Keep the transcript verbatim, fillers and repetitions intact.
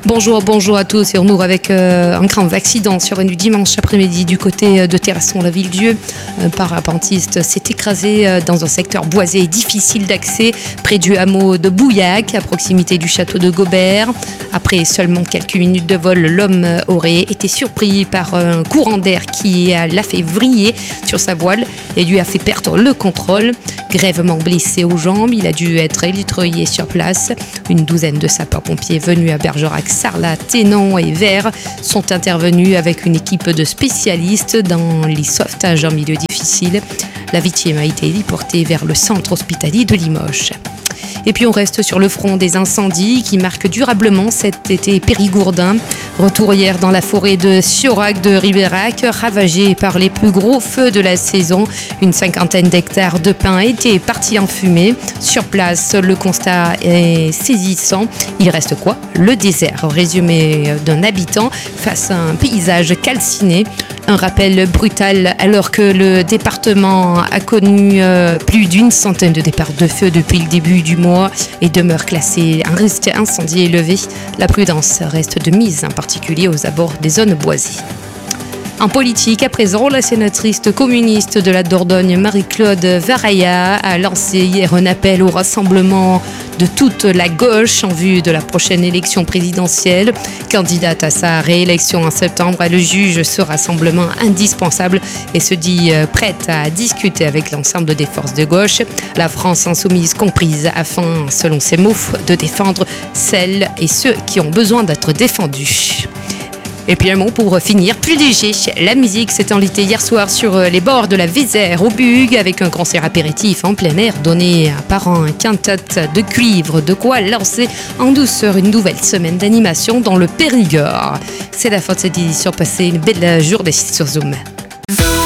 Bonjour, bonjour à tous et on ouvre avec euh, un grand accident survenu dimanche après-midi du côté de Terrasson, la Ville-Dieu. Un parapentiste s'est écrasé euh, dans un secteur boisé et difficile d'accès près du hameau de Bouillac, à proximité du château de Gobert. Après seulement quelques minutes de vol, l'homme aurait été surpris par un courant d'air qui l'a fait vriller sur sa voile et lui a fait perdre le contrôle. Grièvement blessé aux jambes, il a dû être électroyé sur place. Une douzaine de sapeurs-pompiers venus à Bergerac, Sarlat, Thénon et Vers sont intervenus avec une équipe de spécialistes dans les sauvetages en milieu difficile. La victime a été déportée vers le centre hospitalier de Limoges. Et puis on reste sur le front des incendies qui marquent durablement cet été périgourdin. Retour hier dans la forêt de Siorac de Ribérac, ravagée par les plus gros feux de la saison. Une cinquantaine d'hectares de pins étaient partis en fumée. Sur place, le constat est saisissant. Il reste quoi ? Le désert, résumé d'un habitant face à un paysage calciné. Un rappel brutal alors que le département a connu euh, plus d'une centaine de départs de feu depuis le début du mois et demeure classé un risque incendie élevé. La prudence reste de mise, en particulier aux abords des zones boisées. En politique, à présent, la sénatrice communiste de la Dordogne, Marie-Claude Varaya, a lancé hier un appel au rassemblement de toute la gauche en vue de la prochaine élection présidentielle. Candidate à sa réélection en septembre, elle juge ce rassemblement indispensable et se dit prête à discuter avec l'ensemble des forces de gauche, la France insoumise comprise, afin, selon ses mots, de défendre celles et ceux qui ont besoin d'être défendus. Et puis un mot pour finir, plus léger, la musique s'est enlitée hier soir sur les bords de la Vézère au Bug avec un concert apéritif en plein air donné par un quintet de cuivre, de quoi lancer en douceur une nouvelle semaine d'animation dans le Périgord. C'est la fin de cette édition, passez une belle journée sur Zoom.